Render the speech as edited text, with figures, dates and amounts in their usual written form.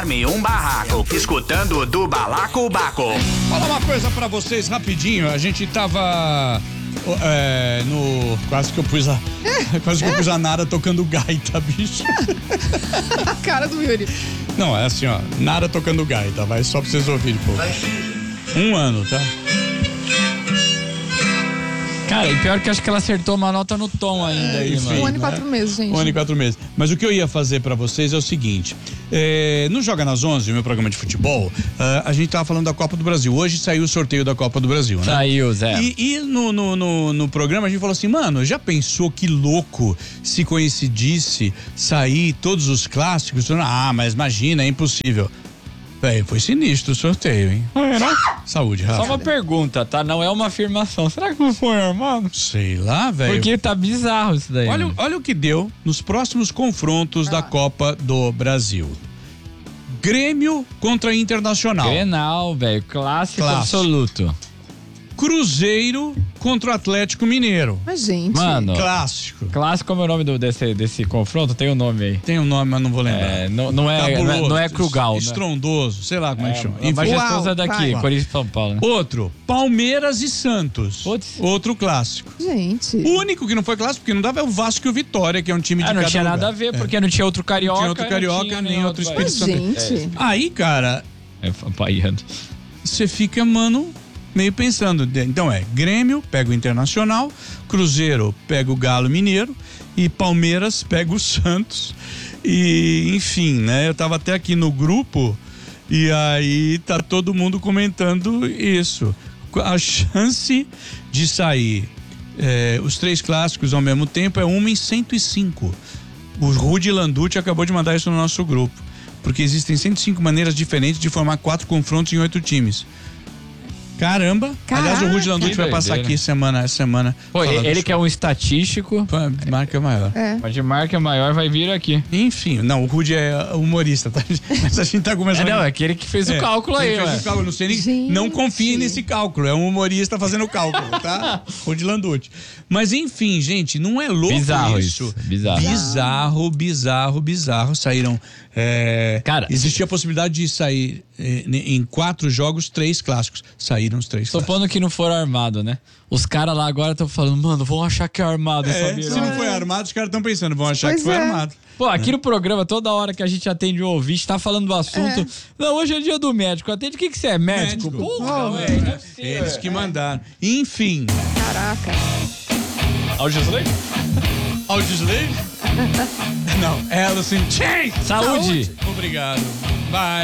arme um barraco, escutando o do Balacobaco. Fala uma coisa pra vocês rapidinho, a gente tava quase que eu pus a Nara tocando gaita, bicho. A cara do Yuri. Não, é assim, ó, Nara tocando gaita, vai só pra vocês ouvirem, pô. 1 ano, tá? Cara, e pior que acho que ela acertou uma nota no tom ainda aí, enfim, mano. 1 ano e 4 meses, gente. 1 ano e 4 meses. Mas o que eu ia fazer pra vocês é o seguinte, no Joga nas 11, o meu programa de futebol, a gente tava falando da Copa do Brasil. Hoje saiu o sorteio da Copa do Brasil, né? Saiu, Zé. E no programa a gente falou assim, mano, já pensou que louco se coincidisse sair todos os clássicos? Mas imagina, é impossível. Véi, foi sinistro o sorteio, hein? Saúde, Rafa. Só uma pergunta, tá? Não é uma afirmação. Será que não foi armado? Sei lá, velho. Porque tá bizarro isso daí. Olha o que deu nos próximos confrontos da Copa do Brasil. Grêmio contra Internacional. Grenal, velho. Clássico absoluto. Cruzeiro contra o Atlético Mineiro. Mas, gente. Mano. Clássico. Clássico, como é o nome desse confronto? Tem o nome aí. Tem um nome, mas não vou lembrar. Não é Crugal, né? Estrondoso, sei lá como é que chama. A majestosa daqui, vai. Corinthians e São Paulo, né? Outro, Palmeiras e Santos. Putz. Outro clássico. Gente. O único que não foi clássico, porque não dava, é o Vasco e o Vitória, que é um time de cada não tinha lugar. nada a ver, porque não tinha outro carioca. Não tinha outro carioca, nem outro Espírito Mas, Santo. gente. Aí, cara, Apaiando. você fica, mano, meio pensando. Então Grêmio pega o Internacional, Cruzeiro pega o Galo Mineiro e Palmeiras pega o Santos. E, enfim, né? Eu tava até aqui no grupo e aí tá todo mundo comentando isso. A chance de sair os 3 clássicos ao mesmo tempo é 1 em 105. O Rudy Landucci acabou de mandar isso no nosso grupo. Porque existem 105 maneiras diferentes de formar 4 confrontos em 8 times. Caramba. Aliás, o Rudy Landucci vai passar aqui essa semana. Pô, ele que é um estatístico. De marca maior. Mas de marca maior vai vir aqui. Enfim, não, o Rudy é humorista, tá? Mas a gente tá começando. É aquele que fez o cálculo aí, ele fez o cálculo, não sei nem. Não confie nesse cálculo, é um humorista fazendo o cálculo, tá? Rudy Landucci. Mas enfim, gente, não é louco bizarro isso? Bizarro. Saíram. Cara, existia a possibilidade de sair em 4 jogos 3 clássicos. Saíram os 3 clássicos. Supondo que não for armado, né? Os caras lá agora estão falando, mano, vão achar que é armado essa Se não foi armado, os caras estão pensando, vão achar que foi armado. Pô, aqui no programa, toda hora que a gente atende um ouvinte, tá falando do assunto. Não, hoje é dia do médico. Atende, o que você é? Médico? Porra, velho. Eles que mandaram. Enfim. Caraca. Audioslave? Audioslave? Não, Alice in Chains. Saúde. Obrigado. Bye.